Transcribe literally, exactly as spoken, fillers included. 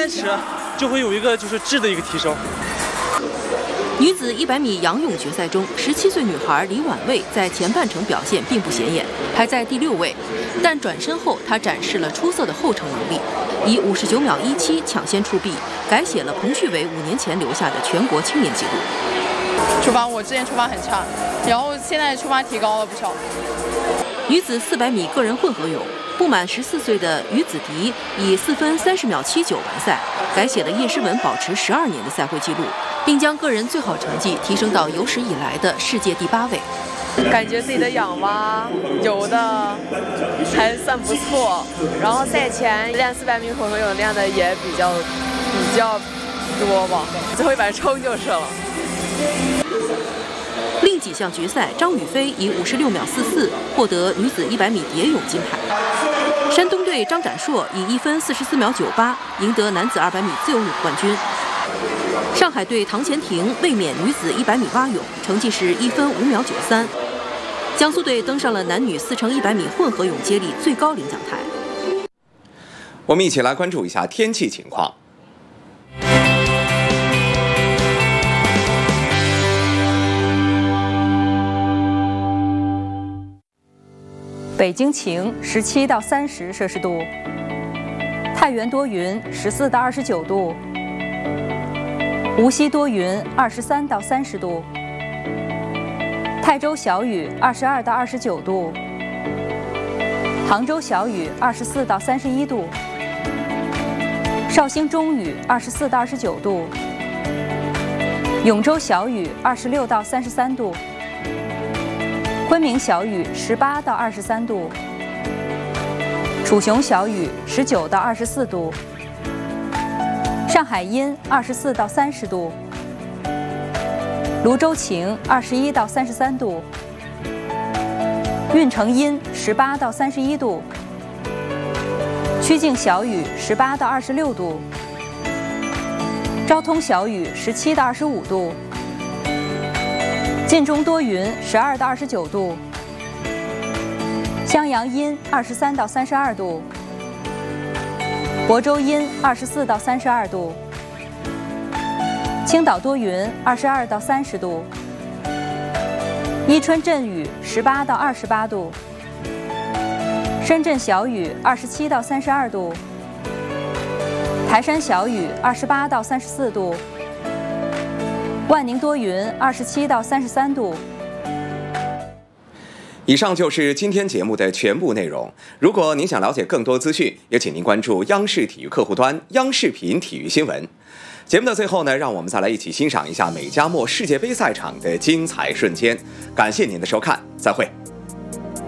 坚持，就会有一个就是质的一个提升。 女子一百米仰泳决赛中，十七岁女孩李婉蔚在前半程表现并不显眼，排在第六位。但转身后，她展示了出色的后程能力，以五十九秒一七抢先出臂，改写了彭旭伟五年前留下的全国青年纪录。 出发，我之前出发很差，然后现在出发提高了不少。 女子四百米个人混合泳，不满十四岁的于子迪以四分三十秒七九完赛，改写了叶诗文保持十二年的赛会纪录，并将个人最好成绩提升到有史以来的世界第八位。 感觉自己的仰蛙游的还算不错，然后赛前练四百米混合泳练的也比较比较多吧，最后一百冲就是了。 另几项决赛，张雨霏以五十六秒四四获得女子一百米蝶泳金牌。山东队张展硕以一分四十四秒九八赢得男子二百米自由泳冠军。上海队唐钱婷卫冕女子一百米蛙泳，成绩是一分五秒九三。江苏队登上了男女四乘一百米混合泳接力最高领奖台。 我们一起来关注一下天气情况。 北京晴，十七到三十摄氏度；太原多云，十四到二十九度；无锡多云，二十三到三十度；泰州小雨，二十二到二十九度；杭州小雨，二十四到三十一度；绍兴中雨，二十四到二十九度；永州小雨，二十六到三十三度。昆明小雨十八到二十三度，楚雄小雨十九到二十四度，上海阴二十四到三十度，泸州晴二十一到三十三度，运城阴十八到三十一度，曲靖小雨十八到二十六度，昭通小雨十七到二十五度。晋中多云，十二到二十九度；襄阳阴，二十三到三十二度；亳州阴，二十四到三十二度；青岛多云，二十二到三十度；伊春阵雨，十八到二十八度；深圳小雨，二十七到三十二度；台山小雨，二十八到三十四度。万宁多云，二十七到三十三度。 以上就是今天节目的全部内容。如果您想了解更多资讯，也请您关注央视体育客户端央视频体育新闻。节目的最后呢，让我们再来一起欣赏一下美加墨世界杯赛场的精彩瞬间。感谢您的收看，再会。